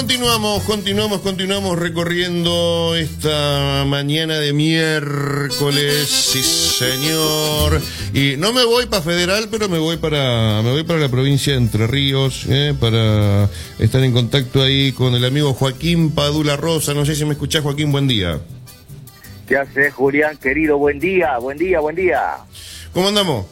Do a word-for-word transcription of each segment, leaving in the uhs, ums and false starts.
continuamos, continuamos, continuamos recorriendo esta mañana de miércoles, sí señor. Y no me voy para Federal, pero me voy para me voy para la provincia de Entre Ríos, eh, para estar en contacto ahí con el amigo Joaquín Padula Rosa. No sé si me escuchás, Joaquín, buen día. ¿Qué haces, Julián, querido? Buen día, buen día, buen día. ¿Cómo andamos?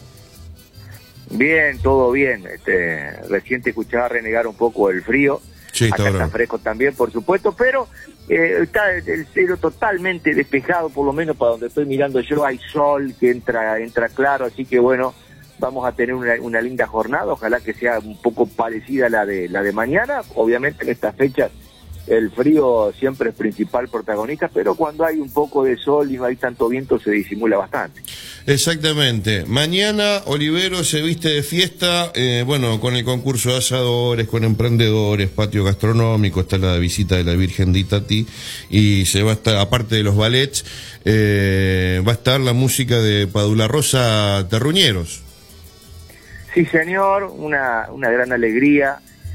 Bien, todo bien. Este, recién te escuchaba renegar un poco el frío. Sí, está Acá bravo. está fresco también, por supuesto, pero eh, está el cielo totalmente despejado, por lo menos para donde estoy mirando yo. Hay sol que entra entra claro, así que bueno, vamos a tener una, una linda jornada. Ojalá que sea un poco parecida a la de, la de mañana. Obviamente en estas fechas el frío siempre es principal protagonista, pero cuando hay un poco de sol y no hay tanto viento se disimula bastante. Exactamente. Mañana Olivero se viste de fiesta, eh, bueno, con el concurso de asadores, con emprendedores, patio gastronómico, está la visita de la Virgen de Itatí y se va a estar, aparte de los ballets, eh, va a estar la música de Padula Rosa Terruñeros. Sí, señor, una, una gran alegría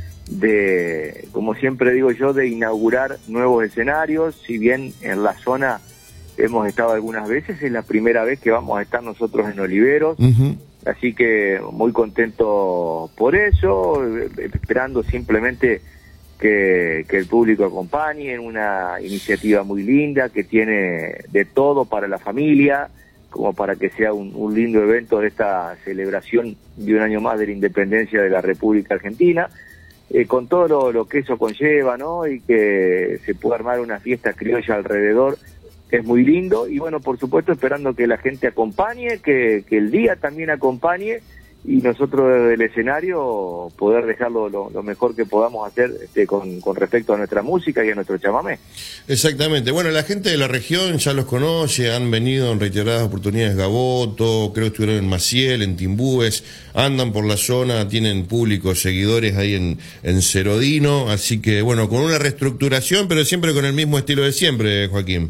de, como siempre digo yo, de inaugurar nuevos escenarios. Si bien en la zona hemos estado algunas veces, es la primera vez que vamos a estar nosotros en Oliveros. Uh-huh. Así que muy contento por eso, esperando simplemente que, que el público acompañe en una iniciativa muy linda que tiene de todo para la familia, como para que sea un, un lindo evento de esta celebración de un año más de la independencia de la República Argentina. Eh, con todo lo, lo que eso conlleva, ¿no? Y que se pueda armar una fiesta criolla alrededor, es muy lindo. Y bueno, por supuesto, esperando que la gente acompañe, que, que el día también acompañe, y nosotros desde el escenario poder dejarlo lo, lo mejor que podamos hacer este, con, con respecto a nuestra música y a nuestro chamamé. Exactamente. Bueno, la gente de la región ya los conoce, han venido en reiteradas oportunidades Gaboto, creo que estuvieron en Maciel, en Timbúes, andan por la zona, tienen públicos, seguidores ahí en, en Cerodino, así que bueno, con una reestructuración, pero siempre con el mismo estilo de siempre, Joaquín.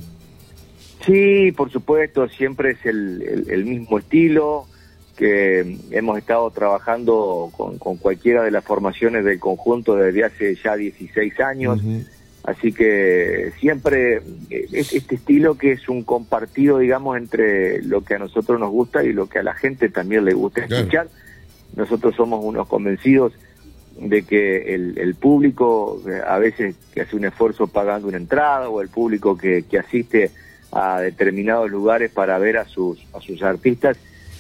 Sí, por supuesto, siempre es el, el, el mismo estilo, que hemos estado trabajando con, con cualquiera de las formaciones del conjunto desde hace ya dieciséis años, uh-huh. Así que siempre es este estilo que es un compartido, digamos, entre lo que a nosotros nos gusta y lo que a la gente también le gusta escuchar. Claro. Nosotros somos unos convencidos de que el, el público, a veces que hace un esfuerzo pagando una entrada, o el público que, que asiste a determinados lugares para ver a sus, a sus artistas,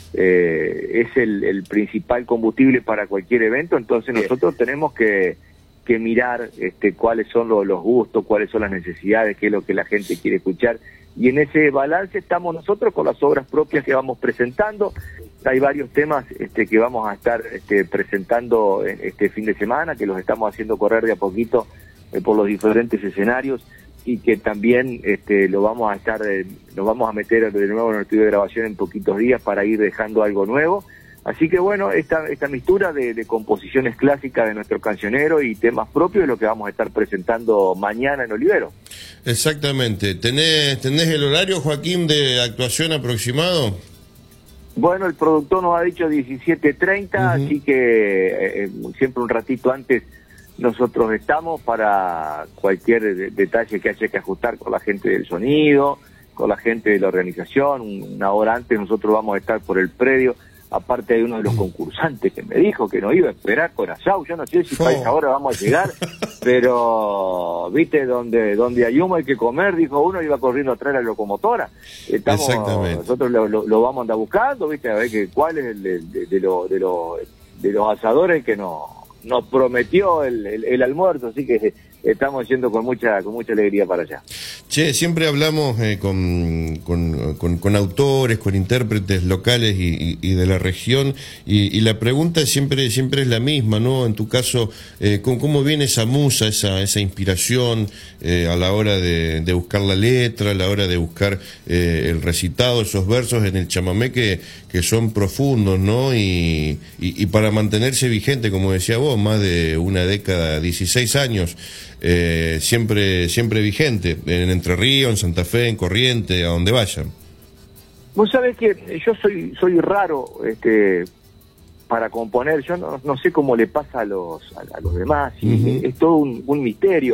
Eh, es el, el principal combustible para cualquier evento. Entonces nosotros tenemos que, que mirar este, cuáles son los, los gustos, cuáles son las necesidades, qué es lo que la gente quiere escuchar, y en ese balance estamos nosotros con las obras propias que vamos presentando. Hay varios temas este, que vamos a estar este, presentando este fin de semana, que los estamos haciendo correr de a poquito eh, por los diferentes escenarios, y que también este, lo vamos a estar, eh, nos vamos a meter de nuevo en el estudio de grabación en poquitos días para ir dejando algo nuevo. Así que bueno, esta, esta mistura de, de composiciones clásicas de nuestro cancionero y temas propios es lo que vamos a estar presentando mañana en Olivero. Exactamente. ¿Tenés, tenés el horario, Joaquín, de actuación aproximado? Bueno, el productor nos ha dicho diecisiete treinta, uh-huh. Así que eh, siempre un ratito antes nosotros estamos para cualquier de, detalle que haya que ajustar con la gente del sonido, con la gente de la organización. Una hora antes nosotros vamos a estar por el predio. Aparte hay uno de los concursantes que me dijo que nos iba a esperar con asado. Yo no sé si oh. para esa hora vamos a llegar, pero viste, donde donde hay humo hay que comer, dijo uno, iba corriendo atrás de la locomotora. Estamos, nosotros lo, lo, lo vamos a andar buscando, viste, a ver que cuál es el de, de, de, lo, de, lo, de los asadores que no nos prometió el, el, el almuerzo, así que estamos yendo con mucha con mucha alegría para allá. Che, siempre hablamos eh, con, con, con, con autores, con intérpretes locales y, y, y de la región, y, y la pregunta siempre siempre es la misma, ¿no? En tu caso, eh, ¿cómo, ¿cómo viene esa musa, esa esa inspiración eh, a la hora de, de buscar la letra, a la hora de buscar eh, el recitado, esos versos en el chamamé que, que son profundos, ¿no? Y, y, y para mantenerse vigente, como decía vos, más de una década, dieciséis años, eh, siempre siempre vigente, en Entre Ríos, en Santa Fe, en Corrientes, a donde vayan. Vos sabés que yo soy soy raro este para componer, yo no, no sé cómo le pasa a los a, a los demás, y uh-huh. es todo un, un misterio.